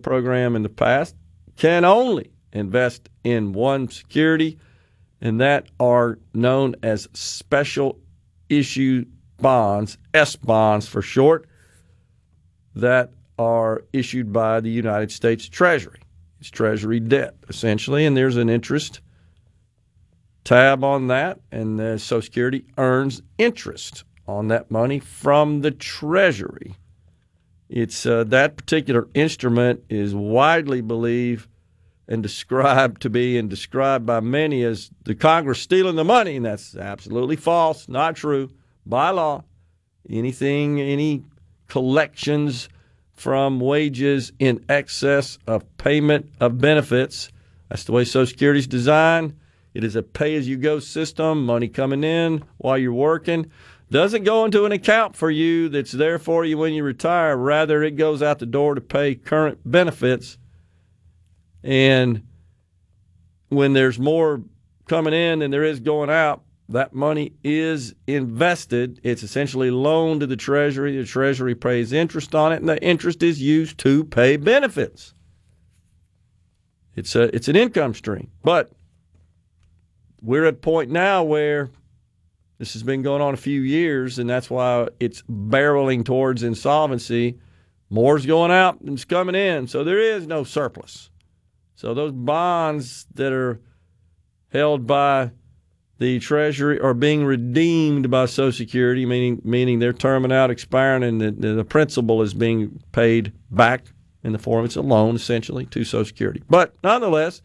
program in the past, can only invest in one security, and that are known as special issue bonds, S bonds for short, that are issued by the United States Treasury. It's Treasury debt, essentially, and there's an interest tab on that, and the Social Security earns interest on that money from the Treasury. It's that particular instrument is widely believed and described by many as the Congress stealing the money, and that's absolutely false, not true. By law, any collections from wages in excess of payment of benefits, that's the way Social Security is designed. It is a pay-as-you-go system, money coming in while you're working. Doesn't go into an account for you that's there for you when you retire. Rather, it goes out the door to pay current benefits. And when there's more coming in than there is going out, that money is invested. It's essentially loaned to the Treasury. The Treasury pays interest on it, and the interest is used to pay benefits. It's an income stream. But we're at a point now where this has been going on a few years, and that's why it's barreling towards insolvency. More's going out than it's coming in, so there is no surplus. So those bonds that are held by the Treasury are being redeemed by Social Security, meaning they're terming out, expiring, and the principal is being paid back in the form, it's a loan essentially to Social Security. But nonetheless,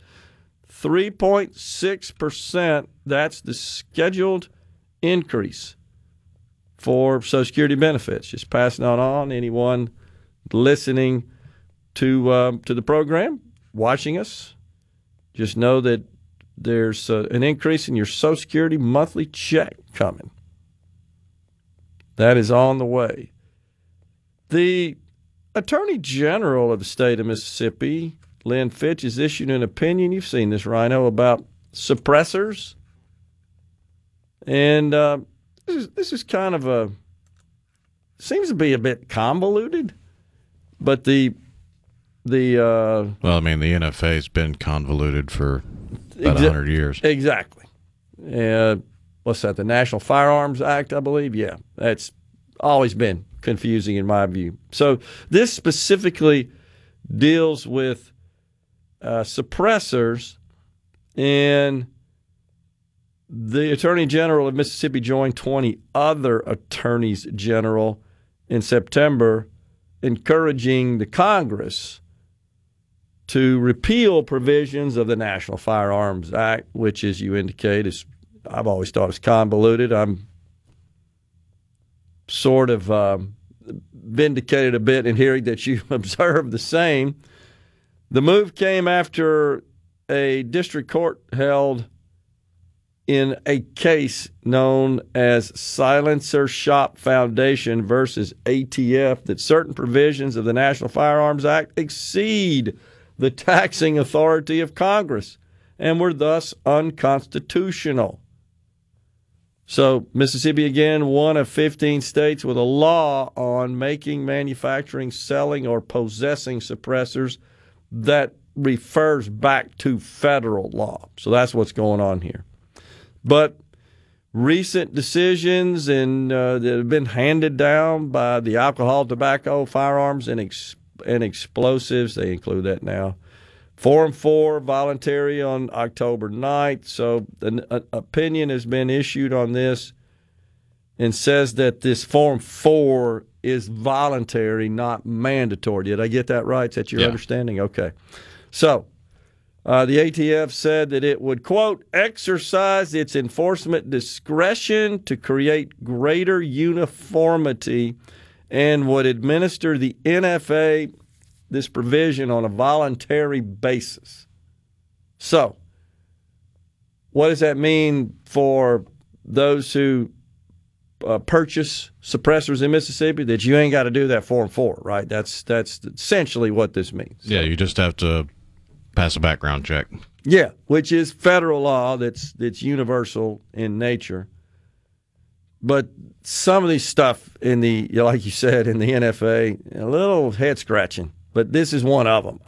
3.6%, that's the scheduled increase for Social Security benefits. Just passing on anyone listening to the program, watching us, just know that there's an increase in your Social Security monthly check coming. That is on the way. The Attorney General of the state of Mississippi, Lynn Fitch, has issued an opinion. You've seen this, Rhino, about suppressors. And this is kind of seems to be a bit convoluted, but the NFA's been convoluted for about 100 years. Exactly. What's that? The National Firearms Act, I believe. Yeah, that's always been confusing in my view. So this specifically deals with suppressors, and the Attorney General of Mississippi joined 20 other attorneys general in September, encouraging the Congress to repeal provisions of the National Firearms Act, which, as you indicate, I've always thought is convoluted. I'm sort of vindicated a bit in hearing that you observe the same. The move came after a district court held in a case known as Silencer Shop Foundation versus ATF that certain provisions of the National Firearms Act exceed the taxing authority of Congress and were thus unconstitutional. So Mississippi, again, one of 15 states with a law on making, manufacturing, selling, or possessing suppressors that refers back to federal law. So that's what's going on here. But recent decisions that have been handed down by the Alcohol, Tobacco, Firearms, and Explosives, they include that now. Form 4, voluntary on October 9th. So an opinion has been issued on this and says that this Form 4 is voluntary, not mandatory. Did I get that right? Is that your understanding? Okay. So the ATF said that it would, quote, exercise its enforcement discretion to create greater uniformity and would administer the NFA this provision on a voluntary basis. So, what does that mean for those who purchase suppressors in Mississippi? That you ain't got to do that Form 4, right? That's essentially what this means. Yeah, you just have to pass a background check. Yeah, which is federal law that's universal in nature. But some of these stuff in like you said, in the NFA, a little head scratching. But this is one of them.